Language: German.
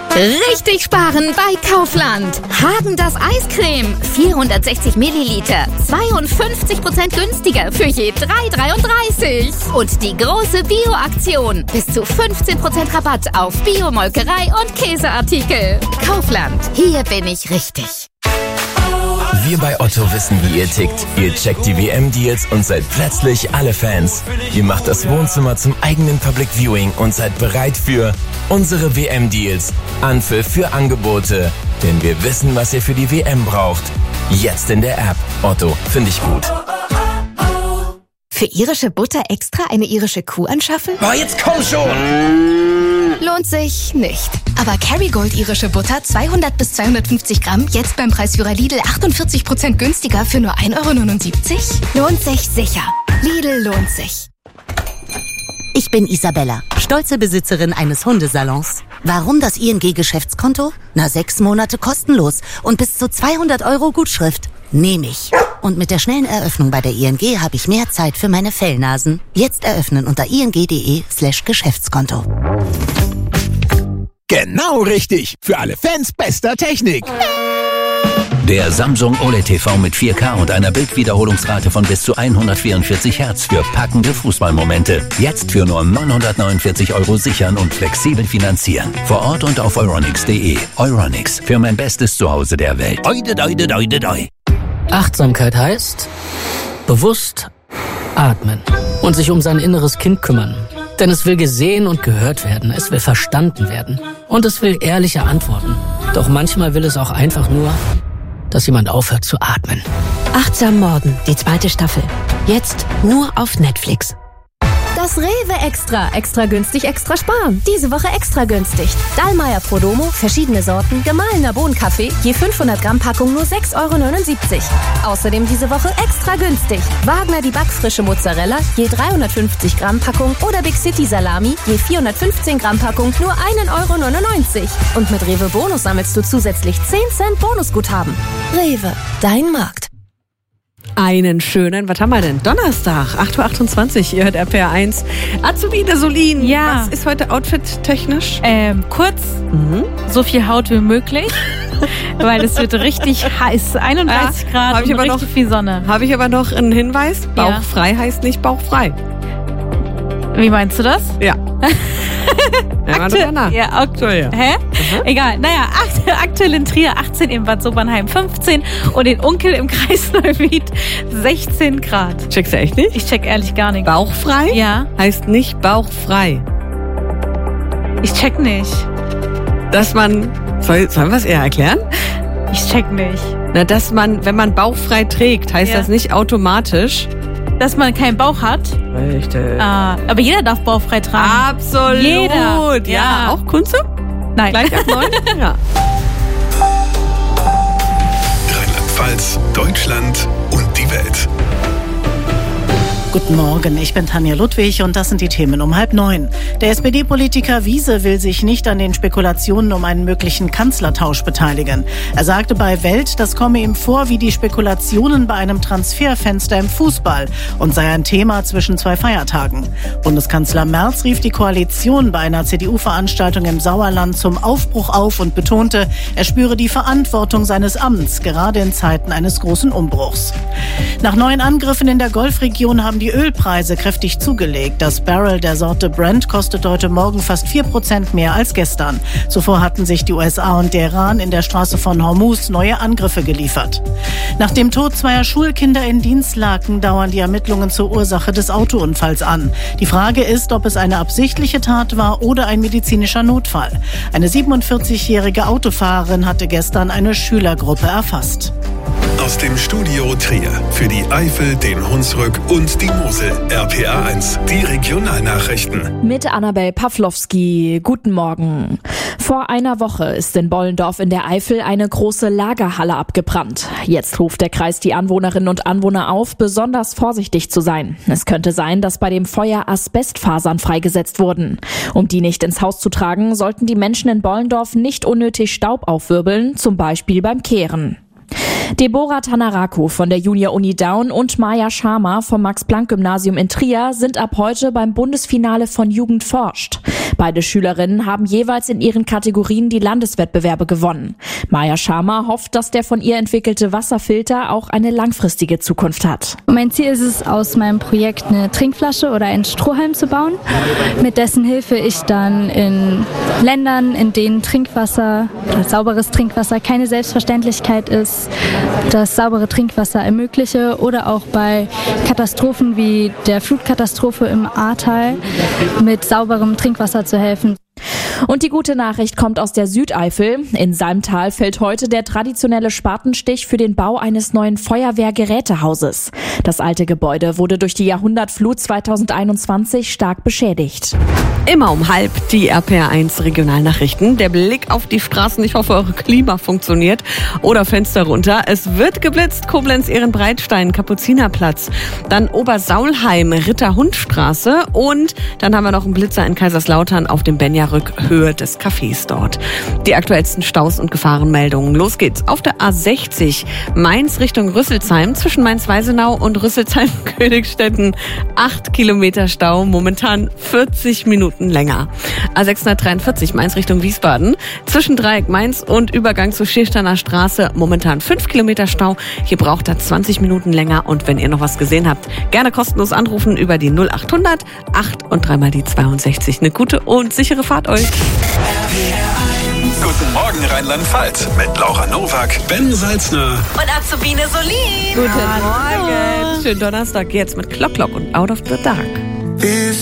Richtig sparen bei Kaufland. Häagen-Dazs Eiscreme, 460 Milliliter, 52% günstiger für je 3,33. Und die große Bio-Aktion, bis zu 15% Rabatt auf Bio-Molkerei und Käseartikel. Kaufland, hier bin ich richtig. Wir bei Otto wissen, wie ihr tickt. Ihr checkt die WM-Deals und seid plötzlich alle Fans. Ihr macht das Wohnzimmer zum eigenen Public Viewing und seid bereit für unsere WM-Deals. Anpfiff für Angebote. Denn wir wissen, was ihr für die WM braucht. Jetzt in der App. Otto, finde ich gut. Für irische Butter extra eine irische Kuh anschaffen? Oh, jetzt komm schon! Lohnt sich nicht. Aber Kerrygold irische Butter 200 bis 250 Gramm jetzt beim Preisführer Lidl 48% günstiger für nur 1,79 €? Lohnt sich sicher. Lidl lohnt sich. Ich bin Isabella, stolze Besitzerin eines Hundesalons. Warum das ING-Geschäftskonto? 6 Monate kostenlos und bis zu 200 € Gutschrift. Nehme ich. Und mit der schnellen Eröffnung bei der ING habe ich mehr Zeit für meine Fellnasen. Jetzt eröffnen unter ing.de/Geschäftskonto. Genau richtig. Für alle Fans bester Technik. Der Samsung OLED TV mit 4K und einer Bildwiederholungsrate von bis zu 144 Hertz für packende Fußballmomente. Jetzt für nur 949 € sichern und flexibel finanzieren. Vor Ort und auf euronics.de. Euronics, für mein bestes Zuhause der Welt. Oide, doide, doide, doi. Achtsamkeit heißt bewusst atmen und sich um sein inneres Kind kümmern. Denn es will gesehen und gehört werden, es will verstanden werden und es will ehrliche Antworten. Doch manchmal will es auch einfach nur, dass jemand aufhört zu atmen. Achtsam Morden, die 2. Staffel. Jetzt nur auf Netflix. Das Rewe Extra. Extra günstig, extra sparen. Diese Woche extra günstig. Dallmayr Prodomo, verschiedene Sorten, gemahlener Bohnenkaffee, je 500 Gramm Packung nur 6,79 €. Außerdem diese Woche extra günstig. Wagner die backfrische Mozzarella, je 350 Gramm Packung oder Big City Salami, je 415 Gramm Packung nur 1,99 €. Und mit Rewe Bonus sammelst du zusätzlich 10 Cent Bonusguthaben. Rewe, dein Markt. Einen schönen, was haben wir denn? Donnerstag, 8:28 Uhr, ihr hört RPR 1. Azubine Solin, ja. Was ist heute outfit-technisch? Kurz, so viel Haut wie möglich, weil es wird richtig heiß, 31 Grad und richtig viel Sonne. Habe ich aber noch einen Hinweis? Bauchfrei heißt nicht bauchfrei. Wie meinst du das? Ja. Aktuell. Hä? Egal. Naja, aktuell in Trier 18, in Bad Sobernheim 15 und in Unkel im Kreis Neuwied 16 Grad. Checkst du echt nicht? Ich check ehrlich gar nichts. Bauchfrei? Ja. Heißt nicht bauchfrei. Ich check nicht. Dass man, sollen wir es eher erklären? Ich check nicht. Na, dass man, wenn man bauchfrei trägt, heißt das nicht automatisch, dass man keinen Bauch hat. Richtig. Aber jeder darf bauchfrei tragen. Absolut. Jeder. Ja. Auch Kunze? Nein. Gleich ab 9? Ja. Rheinland-Pfalz, Deutschland und die Welt. Guten Morgen, ich bin Tanja Ludwig und das sind die Themen um 8:30. Der SPD-Politiker Wiese will sich nicht an den Spekulationen um einen möglichen Kanzlertausch beteiligen. Er sagte bei Welt, das komme ihm vor wie die Spekulationen bei einem Transferfenster im Fußball und sei ein Thema zwischen 2 Feiertagen. Bundeskanzler Merz rief die Koalition bei einer CDU-Veranstaltung im Sauerland zum Aufbruch auf und betonte, er spüre die Verantwortung seines Amts, gerade in Zeiten eines großen Umbruchs. Nach neuen Angriffen in der Golfregion haben die Ölpreise kräftig zugelegt. Das Barrel der Sorte Brent kostet heute Morgen fast 4% mehr als gestern. Zuvor hatten sich die USA und der Iran in der Straße von Hormuz neue Angriffe geliefert. Nach dem Tod 2 Schulkinder in Dinslaken dauern die Ermittlungen zur Ursache des Autounfalls an. Die Frage ist, ob es eine absichtliche Tat war oder ein medizinischer Notfall. Eine 47-jährige Autofahrerin hatte gestern eine Schülergruppe erfasst. Aus dem Studio Trier für die Eifel, den Hunsrück und die Mosel. RPR 1, die Regionalnachrichten. Mit Annabel Pawlowski. Guten Morgen. Vor einer Woche ist in Bollendorf in der Eifel eine große Lagerhalle abgebrannt. Jetzt ruft der Kreis die Anwohnerinnen und Anwohner auf, besonders vorsichtig zu sein. Es könnte sein, dass bei dem Feuer Asbestfasern freigesetzt wurden. Um die nicht ins Haus zu tragen, sollten die Menschen in Bollendorf nicht unnötig Staub aufwirbeln, zum Beispiel beim Kehren. Deborah Tanaraku von der Junior-Uni Daun und Maja Sharma vom Max-Planck-Gymnasium in Trier sind ab heute beim Bundesfinale von Jugend forscht. Beide Schülerinnen haben jeweils in ihren Kategorien die Landeswettbewerbe gewonnen. Maja Sharma hofft, dass der von ihr entwickelte Wasserfilter auch eine langfristige Zukunft hat. Mein Ziel ist es, aus meinem Projekt eine Trinkflasche oder einen Strohhalm zu bauen, mit dessen Hilfe ich dann in Ländern, in denen Trinkwasser oder sauberes Trinkwasser keine Selbstverständlichkeit ist, das saubere Trinkwasser ermögliche oder auch bei Katastrophen wie der Flutkatastrophe im Ahrtal mit sauberem Trinkwasser zu helfen. Und die gute Nachricht kommt aus der Südeifel. In Salmtal fällt heute der traditionelle Spatenstich für den Bau eines neuen Feuerwehrgerätehauses. Das alte Gebäude wurde durch die Jahrhundertflut 2021 stark beschädigt. Immer um 12:30 die RPR1 Regionalnachrichten. Der Blick auf die Straßen. Ich hoffe, eure Klima funktioniert. Oder Fenster runter. Es wird geblitzt. Koblenz, Ehrenbreitstein, Kapuzinerplatz. Dann Obersaulheim, Ritterhundstraße. Und dann haben wir noch einen Blitzer in Kaiserslautern auf dem Benjarück, Höhe des Cafés dort. Die aktuellsten Staus und Gefahrenmeldungen. Los geht's. Auf der A60 Mainz Richtung Rüsselsheim zwischen Mainz-Weisenau und Rüsselsheim-Königstetten 8 Kilometer Stau. Momentan 40 Minuten länger. A643 Mainz Richtung Wiesbaden zwischen Dreieck Mainz und Übergang zur Schirsteiner Straße. Momentan 5 Kilometer Stau. Hier braucht er 20 Minuten länger. Und wenn ihr noch was gesehen habt, gerne kostenlos anrufen über die 0800 8 und 3 mal die 62. Eine gute und sichere Fahrt euch. Guten Morgen Rheinland-Pfalz mit Laura Nowak, Ben Salzner und Azubine Solin. Guten Morgen. Schönen Donnerstag jetzt mit Clock und Out of the Dark.